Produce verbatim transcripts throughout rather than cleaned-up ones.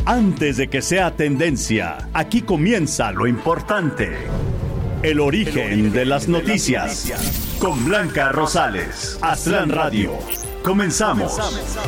Antes de que sea tendencia, aquí comienza lo importante. El origen, El origen de las de noticias. Las noticias. Con Blanca Rosales. Aztlán Radio. Comenzamos. Comenzamos.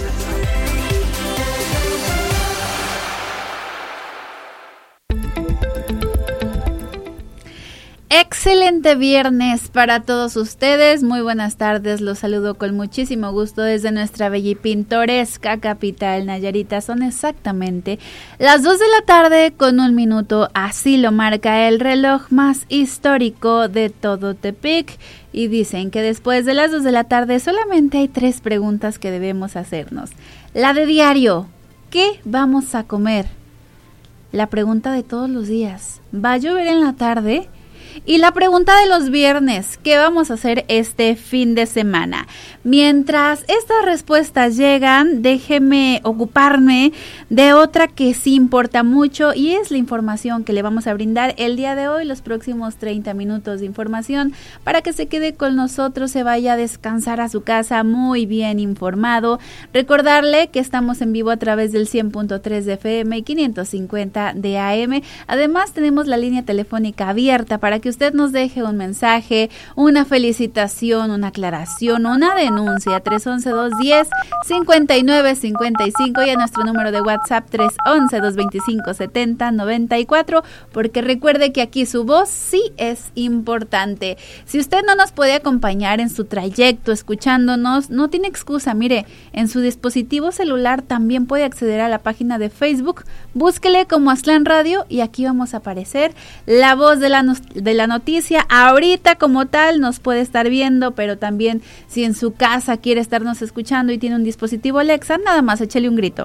Excelente viernes para todos ustedes, muy buenas tardes, los saludo con muchísimo gusto desde nuestra bella y pintoresca capital Nayarita. Son exactamente las dos de la tarde con un minuto, así lo marca el reloj más histórico de todo Tepic. Y dicen que después de las dos de la tarde solamente hay tres preguntas que debemos hacernos. La de diario, ¿qué vamos a comer? La pregunta de todos los días, ¿va a llover en la tarde? Y la pregunta de los viernes, ¿qué vamos a hacer este fin de semana? Mientras estas respuestas llegan, déjeme ocuparme de otra que sí importa mucho y es la información que le vamos a brindar el día de hoy, los próximos treinta minutos de información para que se quede con nosotros, se vaya a descansar a su casa muy bien informado. Recordarle que estamos en vivo a través del cien punto tres de F M y quinientos cincuenta de A M. Además tenemos la línea telefónica abierta para que usted nos deje un mensaje, una felicitación, una aclaración, una denuncia, tres once, dos diez, cincuenta y nueve cincuenta y cinco y a nuestro número de WhatsApp tres once, dos veinticinco, setenta, noventa y cuatro, porque recuerde que aquí su voz sí es importante. Si usted no nos puede acompañar en su trayecto escuchándonos, no tiene excusa, mire, en su dispositivo celular también puede acceder a la página de Facebook, búsquele como Aztlán Radio y aquí vamos a aparecer la voz de la de la noticia. Ahorita como tal nos puede estar viendo, pero también si en su casa quiere estarnos escuchando y tiene un dispositivo Alexa, nada más échale un grito.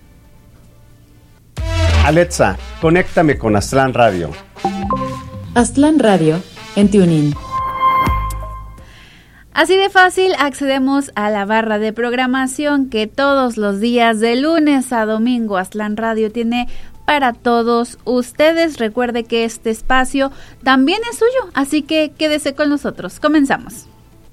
Alexa, conéctame con Aztlán Radio. Aztlán Radio en TuneIn. Así de fácil accedemos a la barra de programación que todos los días de lunes a domingo Aztlán Radio tiene para todos ustedes. Recuerde que este espacio también es suyo, así que quédese con nosotros. Comenzamos.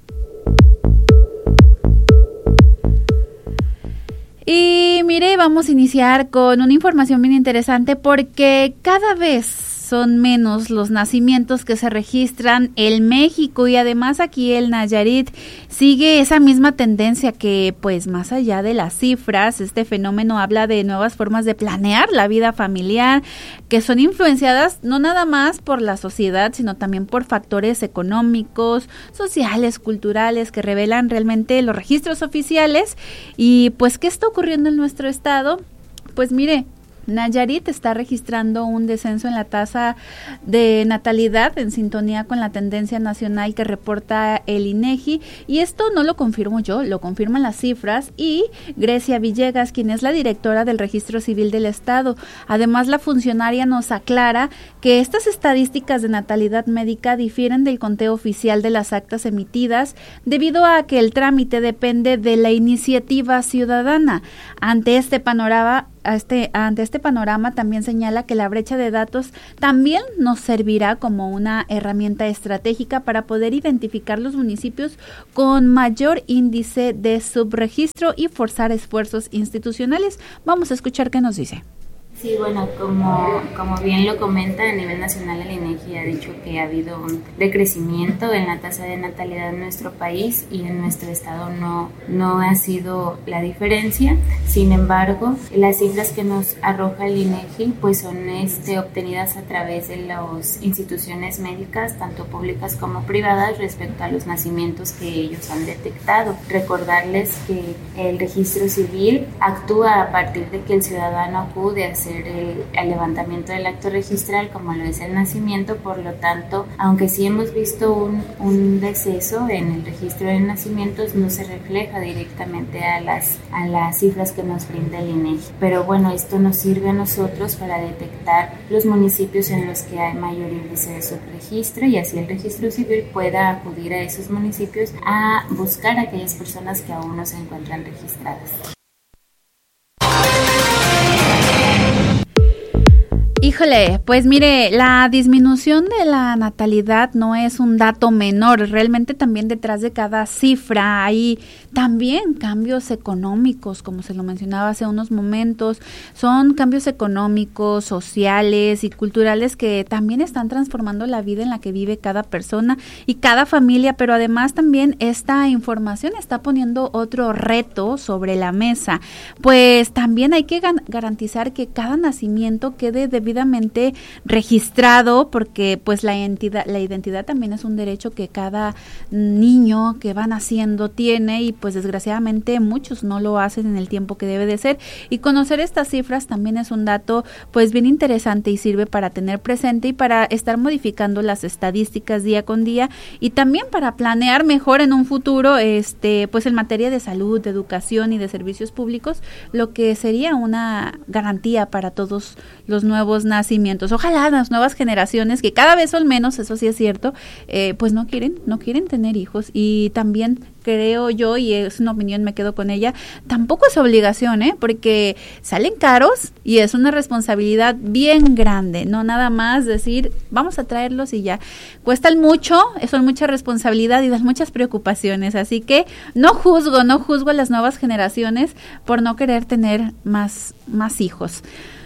Y mire, vamos a iniciar con una información bien interesante porque cada vez son menos los nacimientos que se registran en México y además aquí el Nayarit sigue esa misma tendencia que pues más allá de las cifras, este fenómeno habla de nuevas formas de planear la vida familiar que son influenciadas no nada más por la sociedad, sino también por factores económicos, sociales, culturales que revelan realmente los registros oficiales. Y pues, ¿qué está ocurriendo en nuestro estado? Pues mire, Nayarit está registrando un descenso en la tasa de natalidad en sintonía con la tendencia nacional que reporta el INEGI, y esto no lo confirmo yo, lo confirman las cifras y Grecia Villegas, quien es la directora del Registro Civil del Estado. Además, la funcionaria nos aclara que estas estadísticas de natalidad médica difieren del conteo oficial de las actas emitidas debido a que el trámite depende de la iniciativa ciudadana. Ante este panorama, Este, ante este panorama también señala que la brecha de datos también nos servirá como una herramienta estratégica para poder identificar los municipios con mayor índice de subregistro y forzar esfuerzos institucionales. Vamos a escuchar qué nos dice. Sí, bueno, como, como bien lo comenta, a nivel nacional el INEGI ha dicho que ha habido un decrecimiento en la tasa de natalidad en nuestro país y en nuestro estado no, no ha sido la diferencia. Sin embargo, las cifras que nos arroja el INEGI pues son este, obtenidas a través de las instituciones médicas, tanto públicas como privadas, respecto a los nacimientos que ellos han detectado. Recordarles que el registro civil actúa a partir de que el ciudadano acude a hacer El, el levantamiento del acto registral, como lo es el nacimiento. Por lo tanto, aunque sí hemos visto un, un deceso en el registro de nacimientos, no se refleja directamente a las, a las cifras que nos brinda el INEGI. Pero bueno, esto nos sirve a nosotros para detectar los municipios en los que hay mayor índice de subregistro y así el registro civil pueda acudir a esos municipios a buscar a aquellas personas que aún no se encuentran registradas. Híjole, pues mire, la disminución de la natalidad no es un dato menor, realmente también detrás de cada cifra hay también cambios económicos, como se lo mencionaba hace unos momentos, son cambios económicos, sociales y culturales que también están transformando la vida en la que vive cada persona y cada familia, pero además también esta información está poniendo otro reto sobre la mesa, pues también hay que garantizar que cada nacimiento quede debidamente registrado, porque pues la identidad, la identidad también es un derecho que cada niño que va naciendo tiene, y pues desgraciadamente muchos no lo hacen en el tiempo que debe de ser, y conocer estas cifras también es un dato pues bien interesante y sirve para tener presente y para estar modificando las estadísticas día con día, y también para planear mejor en un futuro este pues en materia de salud, de educación y de servicios públicos, lo que sería una garantía para todos los nuevos nacimientos. Ojalá las nuevas generaciones, que cada vez son menos, eso sí es cierto, eh, pues no quieren, no quieren tener hijos, y también creo yo, y es una opinión, me quedo con ella, tampoco es obligación, ¿eh? Porque salen caros y es una responsabilidad bien grande, no nada más decir, vamos a traerlos y ya. Cuestan mucho, son mucha responsabilidad y dan muchas preocupaciones, así que no juzgo, no juzgo a las nuevas generaciones por no querer tener más, más hijos.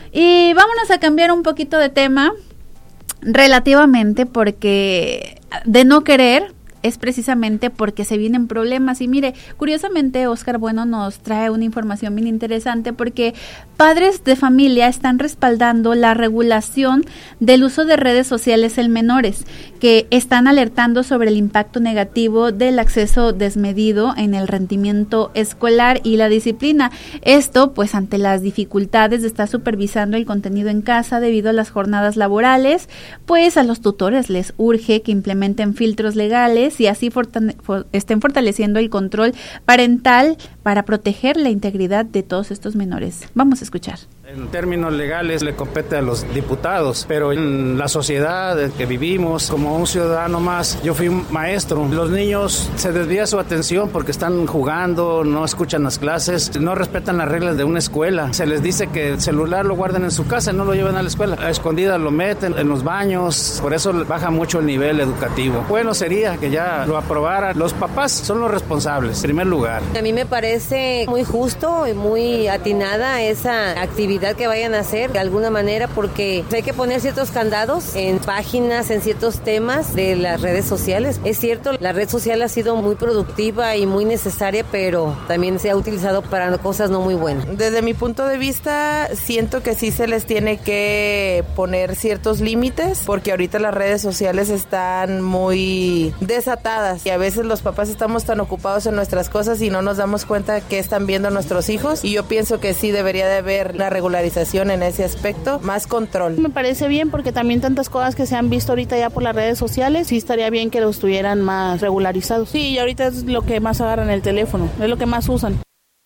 Y vámonos a cambiar un poquito de tema, relativamente, porque de no querer es precisamente porque se vienen problemas. Y mire, curiosamente Oscar Bueno nos trae una información bien interesante, porque padres de familia están respaldando la regulación del uso de redes sociales en menores, que están alertando sobre el impacto negativo del acceso desmedido en el rendimiento escolar y la disciplina. Esto pues ante las dificultades de estar supervisando el contenido en casa debido a las jornadas laborales, pues a los tutores les urge que implementen filtros legales y así fortane- for- estén fortaleciendo el control parental para proteger la integridad de todos estos menores. Vamos a escuchar. En términos legales le compete a los diputados, pero en la sociedad en que vivimos, como un ciudadano más, yo fui un maestro. Los niños se desvía su atención porque están jugando, no escuchan las clases, no respetan las reglas de una escuela. Se les dice que el celular lo guarden en su casa, no lo llevan a la escuela. A escondidas lo meten en los baños, por eso baja mucho el nivel educativo. Bueno sería que ya lo aprobaran. Los papás son los responsables, en primer lugar. A mí me parece muy justo y muy atinada esa actividad que vayan a hacer de alguna manera, porque hay que poner ciertos candados en páginas, en ciertos temas de las redes sociales. Es cierto, la red social ha sido muy productiva y muy necesaria, pero también se ha utilizado para cosas no muy buenas. Desde mi punto de vista, siento que sí se les tiene que poner ciertos límites, porque ahorita las redes sociales están muy desatadas y a veces los papás estamos tan ocupados en nuestras cosas y no nos damos cuenta que están viendo nuestros hijos, y yo pienso que sí debería de haber la regularización en ese aspecto, más control. Me parece bien, porque también tantas cosas que se han visto ahorita ya por las redes sociales, sí estaría bien que los tuvieran más regularizados. Sí, y ahorita es lo que más agarran el teléfono, es lo que más usan.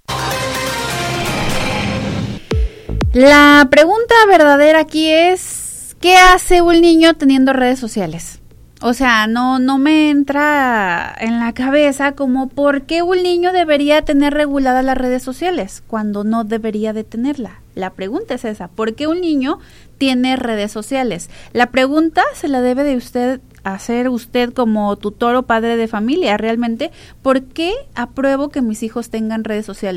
La pregunta verdadera aquí es, ¿qué hace un niño teniendo redes sociales? O sea, no, no me entra en la cabeza como por qué un niño debería tener reguladas las redes sociales cuando no debería de tenerla. La pregunta es esa, ¿por qué un niño tiene redes sociales? La pregunta se la debe de usted hacer usted como tutor o padre de familia. Realmente, ¿por qué apruebo que mis hijos tengan redes sociales?